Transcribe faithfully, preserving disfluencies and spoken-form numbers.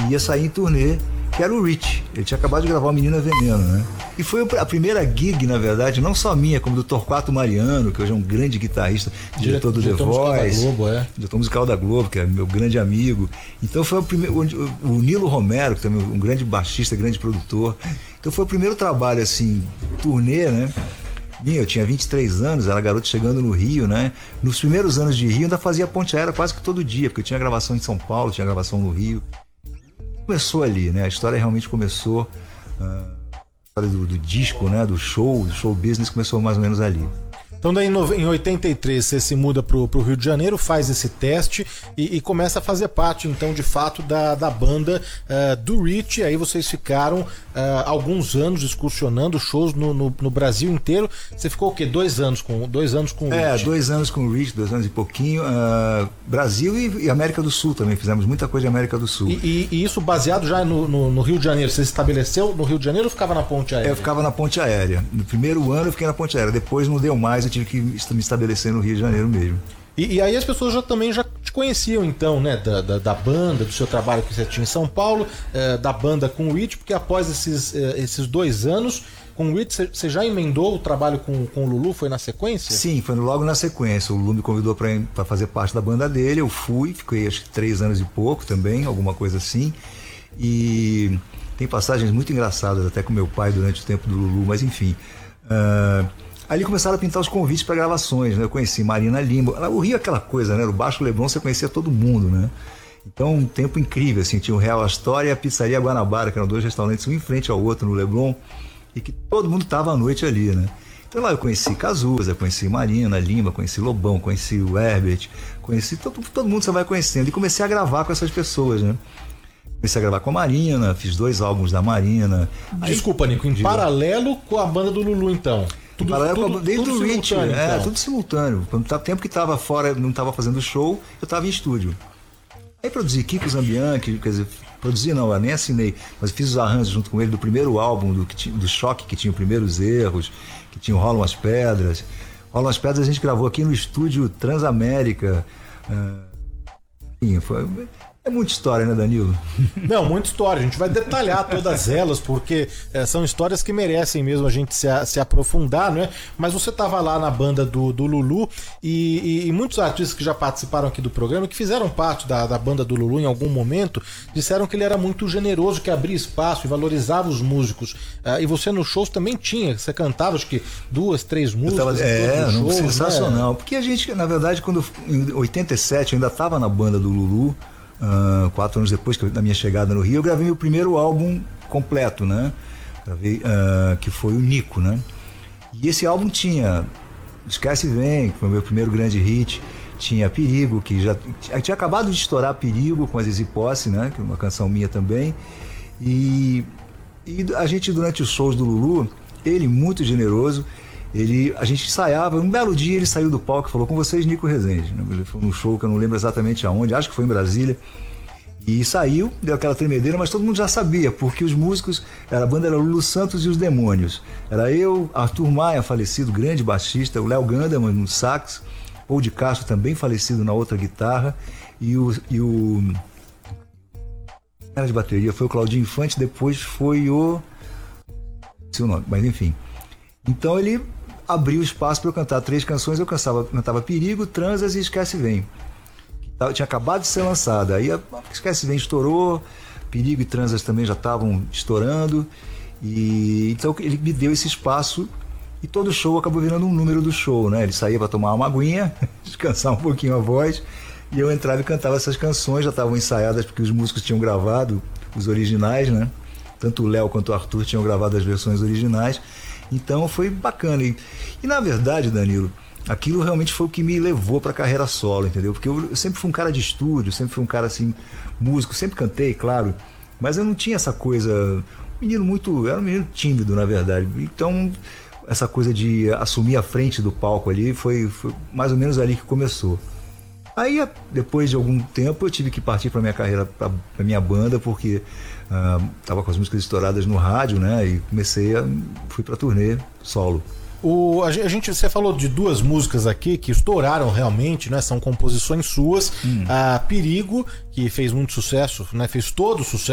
e ia sair em turnê, que era o Rich. Ele tinha acabado de gravar o Menina Veneno, né? E foi a primeira gig, na verdade, não só minha, como do Torquato Mariano, que hoje é um grande guitarrista, diretor do The Voice, Globo, é. diretor musical da Globo, que é meu grande amigo. Então foi o primeiro, o, o Nilo Romero, que também é um grande baixista, grande produtor. Então foi o primeiro trabalho, assim, turnê, né? Eu tinha vinte e três anos, era garoto chegando no Rio, né? Nos primeiros anos de Rio, ainda fazia ponte aérea quase que todo dia, porque eu tinha gravação em São Paulo, tinha gravação no Rio. Começou ali, né? A história realmente começou, uh, a história do, do disco, né? Do show, do show business começou mais ou menos ali. Então daí em oitenta e três você se muda pro, pro Rio de Janeiro, faz esse teste e, e começa a fazer parte então de fato da, da banda uh, do Rich. Aí vocês ficaram uh, alguns anos excursionando shows no, no, no Brasil inteiro. Você ficou o quê? Dois anos com, dois anos com o Rich? É, dois anos com o Rich, dois anos e pouquinho. Uh, Brasil e, e América do Sul também, fizemos muita coisa de América do Sul. E, e, e isso baseado já no, no, no Rio de Janeiro? Você se estabeleceu no Rio de Janeiro ou ficava na ponte aérea? Eu ficava na ponte aérea. No primeiro ano eu fiquei na ponte aérea, depois não deu mais, eu tive que me estabelecer no Rio de Janeiro mesmo. E, e aí as pessoas já também já te conheciam então, né, da, da, da banda, do seu trabalho que você tinha em São Paulo, eh, da banda com o Rich, porque após esses, eh, esses dois anos com o Rich, você já emendou o trabalho com, com o Lulu, foi na sequência? Sim, foi logo na sequência. O Lulu me convidou para fazer parte da banda dele, eu fui, fiquei acho que três anos e pouco também, alguma coisa assim, e tem passagens muito engraçadas até com meu pai durante o tempo do Lulu, mas enfim... Uh... Ali começaram a pintar os convites para gravações, né? Eu conheci Marina Lima. O Rio é aquela coisa, né? No Baixo Leblon você conhecia todo mundo, né? Então, um tempo incrível, assim. Tinha o Real Astoria e a Pizzaria Guanabara, que eram dois restaurantes, um em frente ao outro no Leblon, e que todo mundo estava à noite ali, né? Então lá eu conheci Cazuza, conheci Marina Lima, conheci Lobão, conheci o Herbert, conheci todo, todo mundo que você vai conhecendo. E comecei a gravar com essas pessoas, né? Comecei a gravar com a Marina, fiz dois álbuns da Marina. Desculpa, Nico, em Diga. Paralelo com a banda do Lulu, então. Tudo, tudo, desde o Rich, é, então. Tudo simultâneo. Quando o tempo que estava fora, não estava fazendo show, eu estava em estúdio. Aí produzi Kiko Zambianchi, quer dizer, produzi não, eu nem assinei, mas fiz os arranjos junto com ele do primeiro álbum, do, que tinha, do Choque, que tinha os primeiros erros, que tinha o Rolam as Pedras. Rolam as Pedras a gente gravou aqui no estúdio Transamérica. Uh, foi... É muita história, né, Danilo? Não, muita história. A gente vai detalhar todas elas, porque é, são histórias que merecem mesmo a gente se, a, se aprofundar, né? Mas você estava lá na banda do, do Lulu e, e, e muitos artistas que já participaram aqui do programa, que fizeram parte da, da banda do Lulu em algum momento, disseram que ele era muito generoso, que abria espaço e valorizava os músicos. Uh, e você nos shows também tinha, você cantava acho que duas, três músicas. Tava, é, shows, sensacional. Né? Porque a gente, na verdade, quando em oitenta e sete eu ainda estava na banda do Lulu. Uh, quatro anos depois que eu, da minha chegada no Rio, eu gravei meu primeiro álbum completo, né? Gravei, uh, que foi o Nico, né? E esse álbum tinha Esquece Vem, que foi o meu primeiro grande hit, tinha Perigo, que já tinha acabado de estourar Perigo com a Zizi Posse, né? Que é uma canção minha também. E, e a gente, durante os shows do Lulu, ele muito generoso, Ele, a gente ensaiava, um belo dia ele saiu do palco e falou: com vocês, Nico Rezende. Ele foi num show que eu não lembro exatamente aonde, acho que foi em Brasília. E saiu, deu aquela tremedeira, mas todo mundo já sabia, porque os músicos, a banda era Lulu Santos e os Demônios. Era eu, Arthur Maia, falecido, grande baixista, o Léo Gandaman no sax, Paul de Castro também falecido na outra guitarra, e o... E o era de bateria, foi o Claudinho Infante, depois foi o... não sei o nome, mas enfim. Então ele abriu espaço para eu cantar três canções, eu cantava, cantava Perigo, Transas e Esquece Vem. Que tinha acabado de ser lançada. Aí a Esquece Vem estourou, Perigo e Transas também já estavam estourando. E então ele me deu esse espaço e todo show acabou virando um número do show, né? Ele saía para tomar uma aguinha, descansar um pouquinho a voz, e eu entrava e cantava essas canções, já estavam ensaiadas porque os músicos tinham gravado os originais, né? Tanto o Léo quanto o Arthur tinham gravado as versões originais. Então foi bacana. E, e na verdade, Danilo, aquilo realmente foi o que me levou para a carreira solo, entendeu? Porque eu, eu sempre fui um cara de estúdio, sempre fui um cara assim, músico, sempre cantei, claro, mas eu não tinha essa coisa, um menino muito, era um menino tímido, na verdade. Então, essa coisa de assumir a frente do palco ali foi, foi mais ou menos ali que começou. Aí, depois de algum tempo, eu tive que partir para minha carreira, para minha banda, porque estava uh, com as músicas estouradas no rádio, né? E comecei a... fui para turnê solo. O, a gente, você falou de duas músicas aqui que estouraram realmente, né? São composições suas. Hum. A Perigo, que fez muito sucesso, né? Fez todo o sucesso